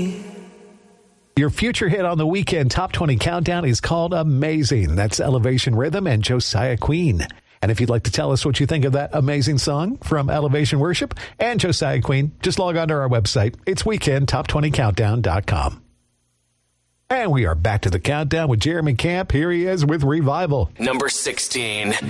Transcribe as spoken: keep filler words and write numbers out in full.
me. Your future hit on the weekend Top twenty Countdown is called Amazing. That's Elevation Rhythm and Josiah Queen. And if you'd like to tell us what you think of that amazing song from Elevation Worship and Josiah Queen, just log on to our website. It's weekend top twenty countdown dot com. And we are back to the countdown with Jeremy Camp. Here he is with Revival. Number sixteen.